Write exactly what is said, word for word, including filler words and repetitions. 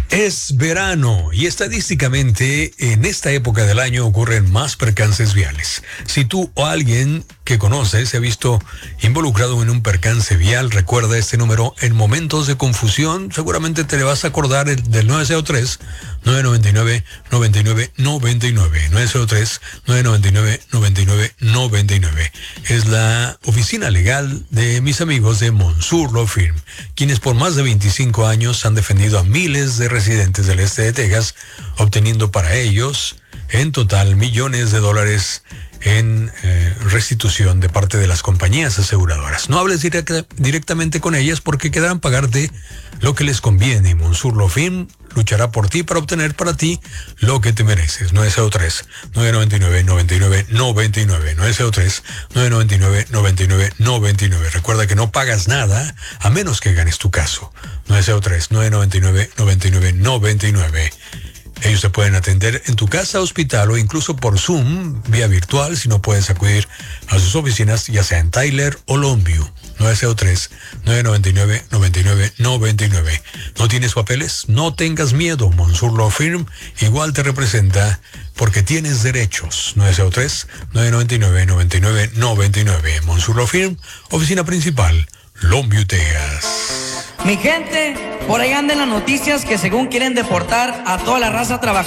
Es verano y estadísticamente en esta época del año ocurren más percances viales. Si tú o alguien que conoces se ha visto involucrado en un percance vial, recuerda este número en momentos de confusión. Seguramente te le vas a acordar el, del nueve cero tres, nueve nueve nueve, nueve nueve nueve nueve. nueve cero tres, nueve nueve nueve, nueve nueve nueve nueve. Es la oficina legal de mis amigos de Monsur Law Firm, quienes por más de veinticinco años han defendido a miles de residentes del este de Texas, obteniendo para ellos en total millones de dólares en eh, restitución de parte de las compañías aseguradoras. No hables directa, directamente con ellas porque quedarán pagarte lo que les conviene. Monsur Law Firm luchará por ti para obtener para ti lo que te mereces. nueve cero tres, nueve nueve nueve, nueve nueve nueve nueve. nueve cero tres, nueve nueve nueve, nueve nueve nueve nueve. Recuerda que no pagas nada a menos que ganes tu caso. nueve cero tres, nueve nueve nueve, nueve nueve nueve nueve. Ellos te pueden atender en tu casa, hospital o incluso por Zoom, vía virtual, si no puedes acudir a sus oficinas, ya sea en Tyler o Longview. nueve cero tres, nueve nueve nueve, nueve nueve nueve nueve. ¿No tienes papeles? No tengas miedo. Monsur Law Firm igual te representa porque tienes derechos. nueve cero tres, nueve nueve nueve, nueve nueve nueve nueve. Monsur Law Firm, oficina principal, Longview, Texas. Mi gente, por ahí andan las noticias que según quieren deportar a toda la raza trabajadora.